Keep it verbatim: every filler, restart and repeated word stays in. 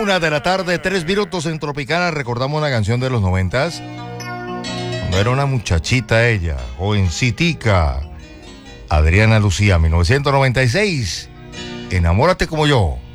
Una de la tarde, tres minutos en Tropicana. Recordamos una canción de los noventas. Cuando era una muchachita ella, jovencitica. Adriana Lucía, mil novecientos noventa y seis. Enamórate como yo.